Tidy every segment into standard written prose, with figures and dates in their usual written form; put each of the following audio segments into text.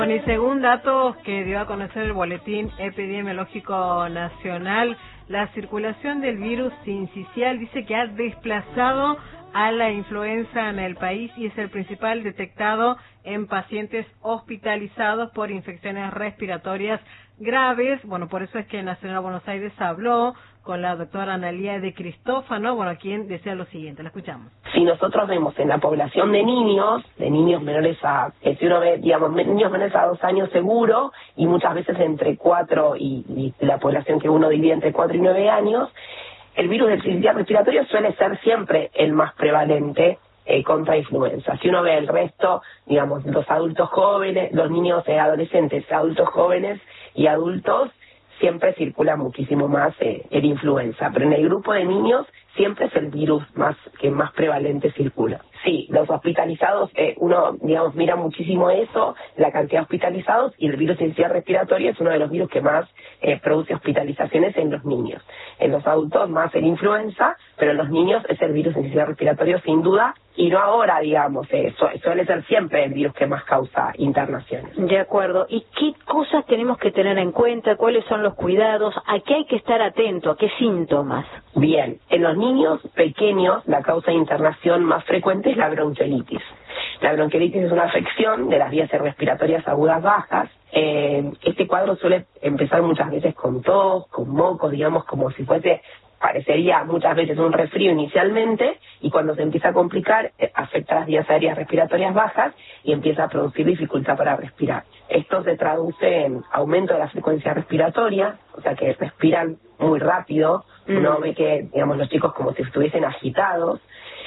Bueno, y según datos que dio a conocer el Boletín Epidemiológico Nacional, la circulación del virus sincicial dice que ha desplazado a la influenza en el país y es el principal detectado en pacientes hospitalizados por infecciones respiratorias graves. Bueno, por eso es que Nacional Buenos Aires habló con la doctora Analía de Cristófano, quien decía lo siguiente, la escuchamos. Si nosotros vemos en la población de niños menores a, si uno ve, digamos, niños menores a 2 años seguro, y muchas veces entre 4 y la población que uno divide entre 4 y 9 años, el virus del sincicial respiratorio suele ser siempre el más prevalente contra influenza. Si uno ve el resto, digamos, los adultos jóvenes, los niños adolescentes, adultos jóvenes y adultos, siempre circula muchísimo más el influenza, pero en el grupo de niños siempre es el virus que más prevalente circula. Sí, los hospitalizados, uno, digamos, mira muchísimo eso, la cantidad de hospitalizados, y el virus sincicial respiratorio es uno de los virus que más produce hospitalizaciones en los niños. En los adultos más el influenza, pero en los niños es el virus sincicial respiratorio sin duda, y no ahora, digamos, suele ser siempre el virus que más causa internaciones. De acuerdo. ¿Y qué cosas tenemos que tener en cuenta? ¿Cuáles son los cuidados? ¿A qué hay que estar atento? ¿A qué síntomas? Bien, en los niños pequeños la causa de internación más frecuente es la bronquiolitis. La bronquiolitis es una afección de las vías respiratorias agudas bajas. Este cuadro suele empezar muchas veces con tos, con mocos, digamos, como si parecería muchas veces un resfrío inicialmente, y cuando se empieza a complicar, afecta las vías aéreas respiratorias bajas y empieza a producir dificultad para respirar. Esto se traduce en aumento de la frecuencia respiratoria, o sea que respiran muy rápido, uno ve que, digamos, los chicos como si estuviesen agitados.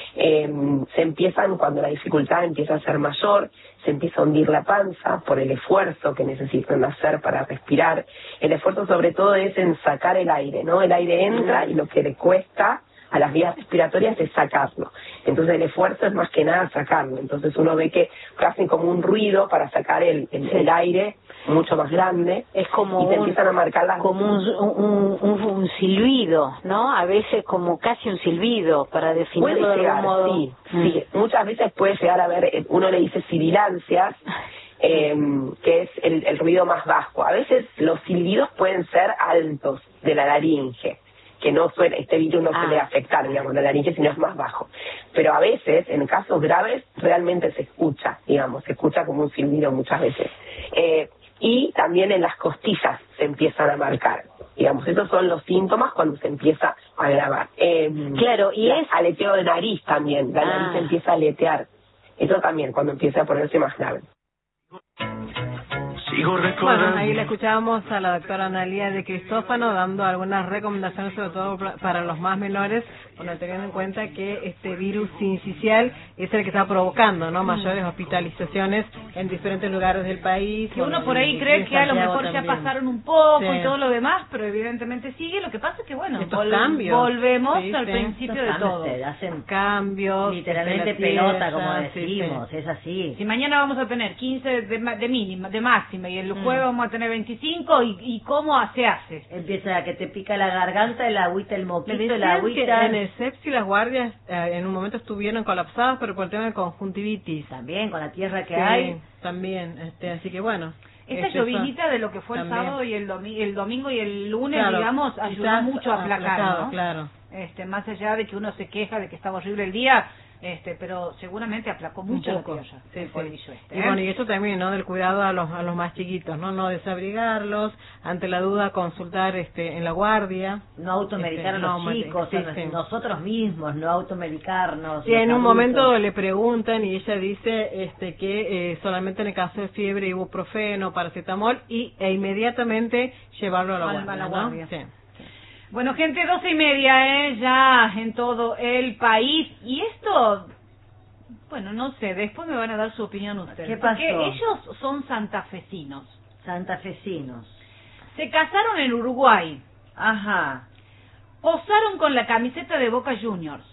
Cuando la dificultad empieza a ser mayor, se empieza a hundir la panza por el esfuerzo que necesitan hacer para respirar. El esfuerzo sobre todo es en sacar el aire, ¿no? El aire entra y lo que le cuesta a las vías respiratorias es sacarlo. Entonces el esfuerzo es más que nada sacarlo. Entonces uno ve que hacen como un ruido para sacar el aire mucho más grande. Es como y se empiezan a marcar las... como un silbido, ¿no? A veces como casi un silbido, para definirlo de algún modo. Sí. Muchas veces puede llegar a ver, uno le dice sibilancias, que es el ruido más bajo. A veces los silbidos pueden ser altos de la laringe, que no suele, este virus no suele afectar, digamos, la laringe, sino es más bajo. Pero a veces, en casos graves, realmente se escucha como un silbido muchas veces. Y también en las costillas se empiezan a marcar. Digamos, esos son los síntomas cuando se empieza a agravar. Claro, y aleteo de nariz también, la nariz empieza a aletear. Eso también, cuando empieza a ponerse más grave. Bueno, ahí le escuchábamos a la doctora Analía de Cristófano dando algunas recomendaciones, sobre todo para los más menores, teniendo en cuenta que este virus sincicial es el que está provocando, ¿no?, mayores hospitalizaciones en diferentes lugares del país. Que uno por ahí cree que a lo mejor ya pasaron un poco y todo lo demás, pero evidentemente sigue. Lo que pasa es que, volvemos al principio de todo. Hacen cambios, literalmente pelota, como decimos, es así. Si mañana vamos a tener 15 de mínima, de máxima, y el jueves vamos a tener 25, ¿y cómo se hace? Empieza a que te pica la garganta, el agüita, el moquito, la agüita. En el sepsis las guardias en un momento estuvieron colapsadas, pero por el tema de conjuntivitis. También, con la tierra que hay. También, así que bueno. Esta llovinita de lo que fue el sábado y el domingo y el lunes, digamos, ayudó mucho a aplacar, ¿no? Claro. Más allá de que uno se queja de que estaba horrible el día, pero seguramente aplacó mucho la tierra. Y bueno, y esto también, ¿no?, del cuidado a los más chiquitos, no desabrigarlos, ante la duda consultar en la guardia. No automedicar a los chicos, nosotros mismos, no automedicarnos. Sí, en un momento le preguntan y ella dice que solamente en el caso de fiebre, ibuprofeno, paracetamol, e inmediatamente llevarlo a la guardia. Sí. Bueno, gente, 12:30, ya en todo el país. Y esto, bueno, no sé, después me van a dar su opinión ustedes. ¿Qué pasó? Porque ellos son santafesinos. Santafesinos. Se casaron en Uruguay. Ajá. Posaron con la camiseta de Boca Juniors.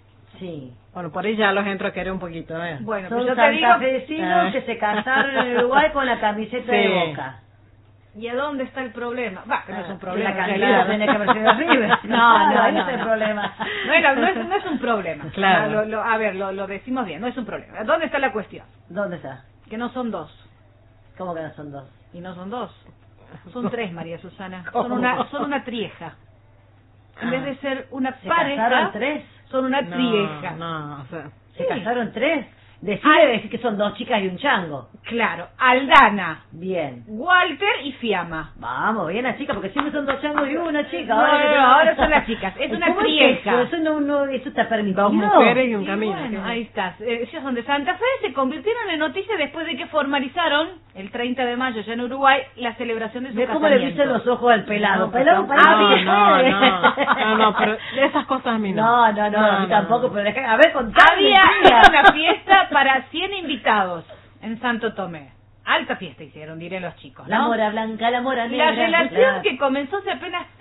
Sí. Bueno, por ahí ya los entro a querer un poquito, Bueno, son santafesinos que se casaron en Uruguay con la camiseta de Boca. ¿Y a dónde está el problema? Que no es un problema. La camiseta tenía que haber sido River. No es el problema. No es un problema. Claro. Lo decimos bien, no es un problema. ¿Dónde está la cuestión? ¿Dónde está? Que no son dos. ¿Cómo que no son 2? Y no son 2. Son 3, María Susana. ¿Cómo? Son una trieja. En vez de ser una ¿Se pareja, casaron 3? son una trieja. No, o sea, ¿Se casaron 3? Decir que son 2 chicas y un chango. Claro, Aldana, Bien. Walter y Fiamma. Vamos, bien las chicas, porque siempre son 2 changos y una chica. No, ahora son las chicas. Es una ¿Cómo trieja. Eso no, eso está permitido. 2 mujeres y un Y camino. bueno, sí. ahí estás. Ellos son de Santa Fe, se convirtieron en noticia después de que formalizaron, el 30 de mayo, ya en Uruguay, la celebración de su Ve cómo casamiento. le viste los ojos al pelado. No, Pelado, no, pelado. no, pero de esas cosas a mí no. No, a mí tampoco, pero a ver, contame. Había tía. una fiesta para 100 invitados en Santo Tomé. Alta fiesta hicieron, diré los chicos, ¿no? La mora blanca, la mora negra. La relación claro. que comenzó hace apenas